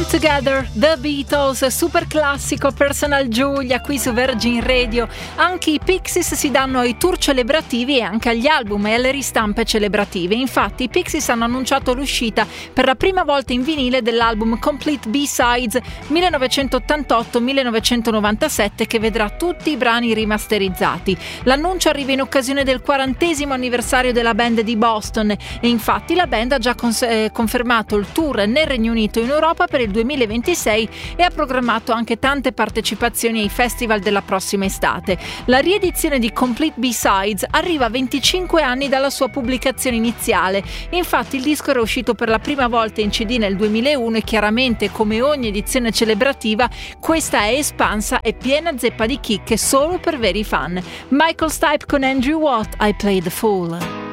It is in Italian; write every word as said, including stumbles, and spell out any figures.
Together, The Beatles, super classico, Personal Giulia qui su Virgin Radio. Anche i Pixies si danno ai tour celebrativi e anche agli album e alle ristampe celebrative. Infatti i Pixies hanno annunciato l'uscita per la prima volta in vinile dell'album Complete B-Sides millenovecentottantotto millenovecentonovantasette, che vedrà tutti i brani rimasterizzati. L'annuncio arriva in occasione del quarantesimo anniversario della band di Boston e infatti la band ha già cons- eh, confermato il tour nel Regno Unito e in Europa per il duemilaventisei e ha programmato anche tante partecipazioni ai festival della prossima estate. La riedizione di Complete B-Sides arriva a venticinque anni dalla sua pubblicazione iniziale. Infatti il disco era uscito per la prima volta in C D nel duemilauno e chiaramente, come ogni edizione celebrativa, questa è espansa e piena zeppa di chicche solo per veri fan. Michael Stipe con Andrew Watt, I Played the Fool.